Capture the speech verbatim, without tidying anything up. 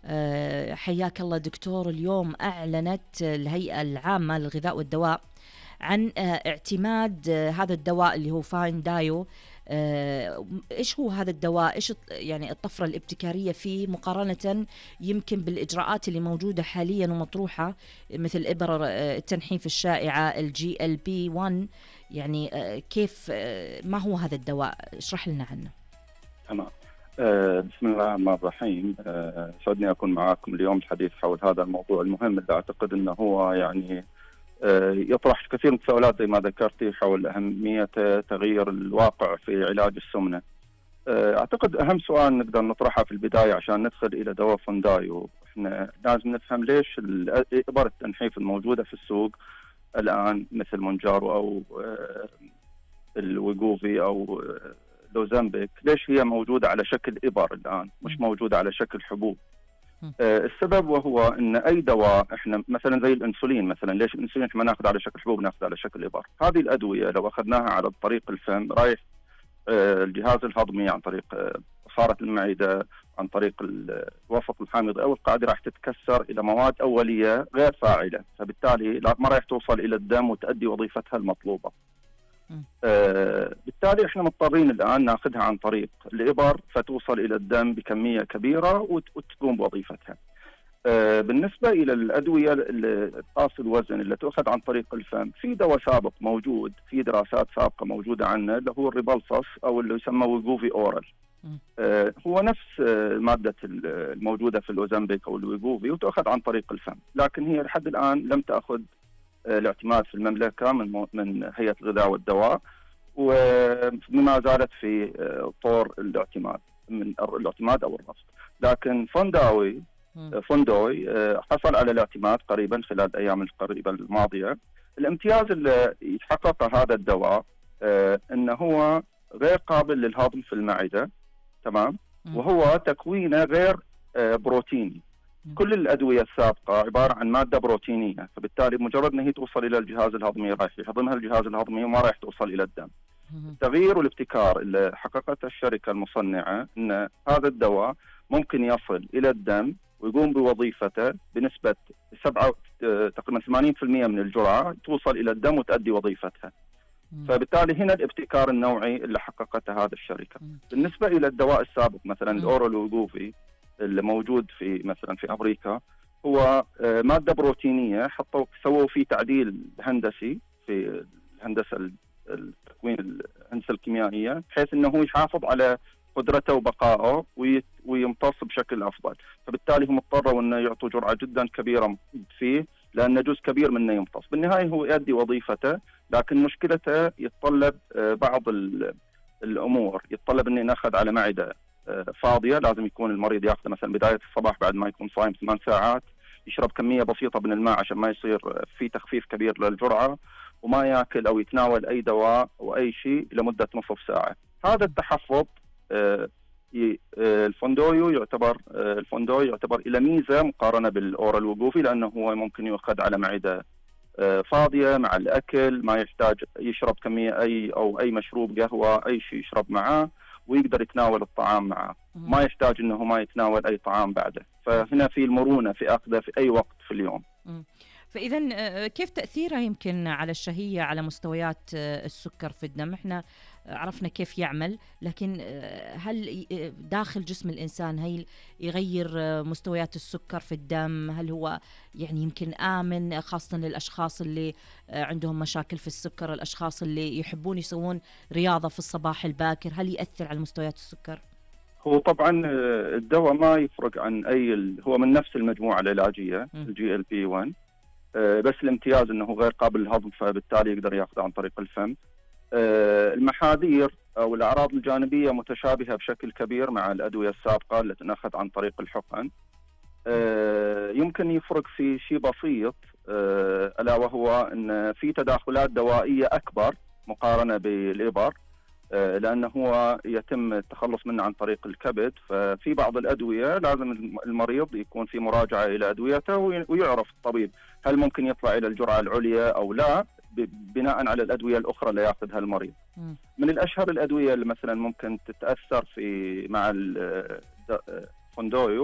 آه، حياك الله دكتور. اليوم أعلنت الهيئة العامة للغذاء والدواء عن آه، اعتماد آه، هذا الدواء اللي هو فاين دايو. آه، إيش هو هذا الدواء؟ إيش الط- يعني الطفرة الابتكارية فيه مقارنة يمكن بالإجراءات اللي موجودة حاليا ومطروحة، مثل إبر آه، التنحيف الشائعة الجي ال بي واحد؟ يعني آه، كيف آه، ما هو هذا الدواء؟ اشرح لنا عنه. تمام. آه، بسم الله الرحمن الرحيم. آه، سعدني أكون معكم اليوم الحديث حول هذا الموضوع المهم اللي أعتقد أنه هو يعني آه، يطرح كثير من التساؤلات زي ما ذكرتي حول أهمية تغيير الواقع في علاج السمنة. آه، أعتقد أهم سؤال نقدر نطرحه في البداية عشان ندخل إلى دواء فوندايو، إحنا لازم نفهم ليش إبر التنحيف الموجودة في السوق الآن مثل مونجارو أو آه، الويغوفي أو آه، لوزامبيك، ليش هي موجودة على شكل إبر الآن مش موجودة على شكل حبوب؟ آه السبب وهو أن أي دواء إحنا مثلا زي الأنسولين، مثلا ليش الأنسولين إحنا ناخذ على شكل حبوب ناخذ على شكل إبر؟ هذه الأدوية لو أخذناها على طريق الفم رايح آه الجهاز الهضمي عن طريق آه صارت المعدة، عن طريق الوسط الحامضي أو القاعدة راح تتكسر إلى مواد أولية غير فاعلة، فبالتالي ما راح توصل إلى الدم وتؤدي وظيفتها المطلوبة. آه بالتالي احنا مضطرين الان ناخذها عن طريق الابر فتوصل الى الدم بكميه كبيره وت- وتقوم بوظيفتها. آه بالنسبه الى الادويه اللي تقاس الوزن اللي تؤخذ عن طريق الفم، في دواء سابق موجود، في دراسات سابقه موجوده عنه اللي هو الريبلسس او اللي يسمى ويغوفي اورال. آه هو نفس آه الماده الموجوده في الاوزمبيك او الويغوفي وتؤخذ عن طريق الفم، لكن هي لحد الان لم تاخذ الاعتماد في المملكة من من هيئة الغذاء والدواء، وما زالت في طور الاعتماد من الاعتماد أو الرفض. لكن فونداوي فوندوي حصل على الاعتماد قريبا خلال الأيام القريبة الماضية. الامتياز اللي يتحقق هذا الدواء أنه هو غير قابل للهضم في المعدة، تمام، وهو تكوينه غير بروتيني. كل الأدوية السابقة عبارة عن مادة بروتينية، فبالتالي مجرد أن هي توصل إلى الجهاز الهضمي راح يهضمها الجهاز الهضمي وما راح توصل إلى الدم. التغيير والابتكار اللي حققته الشركة المصنعة أن هذا الدواء ممكن يصل إلى الدم ويقوم بوظيفته بنسبة سبعة تقريبا ثمانين بالمئة من الجرعة توصل إلى الدم وتؤدي وظيفتها. فبالتالي هنا الابتكار النوعي اللي حققته هذه الشركة. بالنسبة إلى الدواء السابق مثلا الأورال ويغوفي اللي موجود في مثلا في امريكا، هو ماده بروتينيه حطوا سووا فيه تعديل هندسي في الهندسه التكوين الهندسه الكيميائيه بحيث انه هو يحافظ على قدرته وبقائه ويمتص بشكل افضل، فبالتالي هم اضطروا انه يعطوا جرعه جدا كبيره فيه لان جزء كبير منه يمتص. بالنهايه هو يؤدي وظيفته، لكن مشكلته يتطلب بعض الامور، يتطلب انه ناخذ على معده فاضيه، لازم يكون المريض ياخذه مثلا بدايه الصباح بعد ما يكون صايم ثمان ساعات، يشرب كميه بسيطه من الماء عشان ما يصير في تخفيف كبير للجرعه، وما ياكل او يتناول اي دواء او اي شيء لمده نصف ساعه. هذا التحفظ الفوندويو يعتبر الفوندويو يعتبر الى ميزه مقارنه بالاورال وقوفي، لانه هو ممكن يؤخذ على معده فاضيه مع الاكل، ما يحتاج يشرب كميه اي او اي مشروب قهوه اي شيء يشرب معاه، ويقدر يتناول الطعام معه، ما يحتاج انه ما يتناول اي طعام بعده، فهنا في المرونه في اخذه في اي وقت في اليوم. فاذا كيف تاثيرها يمكن على الشهيه، على مستويات السكر في الدم؟ احنا عرفنا كيف يعمل، لكن هل داخل جسم الانسان هل يغير مستويات السكر في الدم؟ هل هو يعني يمكن امن خاصه للاشخاص اللي عندهم مشاكل في السكر، الاشخاص اللي يحبون يسوون رياضه في الصباح الباكر، هل ياثر على مستويات السكر؟ هو طبعا الدواء ما يفرق عن اي، هو من نفس المجموعه العلاجيه الجي ال بي واحد، بس الامتياز انه غير قابل للهضم فبالتالي يقدر ياخذه عن طريق الفم. المحاذير او الاعراض الجانبيه متشابهه بشكل كبير مع الادويه السابقه اللي تنأخذ عن طريق الحقن. يمكن يفرق في شيء بسيط الا وهو ان في تداخلات دوائيه اكبر مقارنه بالابر، لانه هو يتم التخلص منه عن طريق الكبد، ففي بعض الادويه لازم المريض يكون في مراجعه الى ادويته ويعرف الطبيب هل ممكن يطلع الى الجرعه العليا او لا بناء على الادويه الاخرى اللي ياخذها المريض. من الاشهر الادويه اللي مثلا ممكن تتاثر في مع الفوندويو